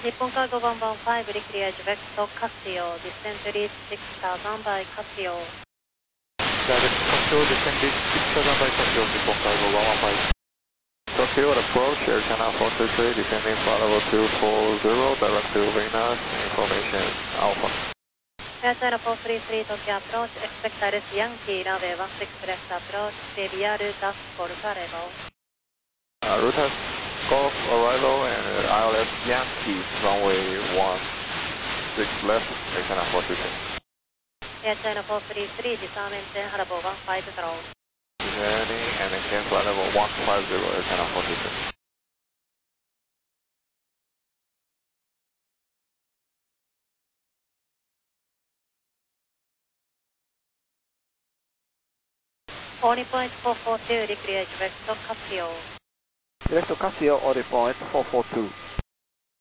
日本カーゴ115 declared vector Casio, descent reach 6000 by Casio. Direct Casio, descent reach 6000 by Casio, 日本カーゴ115. Casio at approach, Air Channel 423, descending flight level 240, direct to Venus, information Alpha. Air Channel 433, Tokyo approach, expect Iris Yankee, runway 16 left approach, CBR Dust Golf arrival. Route has Golf arrival and ILS Yankee, runway 16 left, Air Channel 433. Air Channel 433, disarm engine, Harbour 150. Descending and maintain flight level 150, Air Channel 433. Only point 442, declared vector Casio. Vector Casio, order point 442.